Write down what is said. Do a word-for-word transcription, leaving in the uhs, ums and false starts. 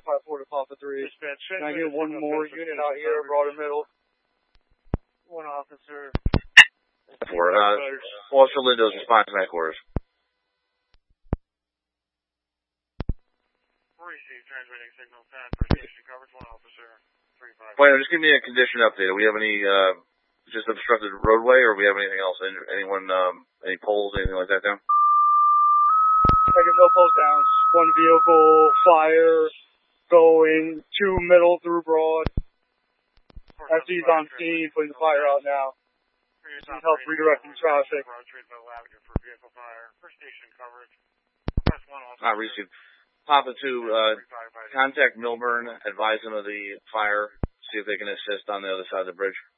five four to Papa three. Dispatch, Can I get one more unit out here, broader middle? One officer. Four. Uh, Officer Lindo's respond to my quarters. Receive transmitting signal ten for station coverage. One officer. Three five. Wait, just give me a condition update. Do we have any uh, just obstructed roadway, or do we have anything else? Any, anyone, um, any poles, anything like that down? Second, no poles down. One vehicle, fire, going two middle through broad. S D's on scene, putting the fire out now. Need help redirecting traffic. I received. Papa two, uh, contact Milburn, advise them of the fire, see if they can assist on the other side of the bridge.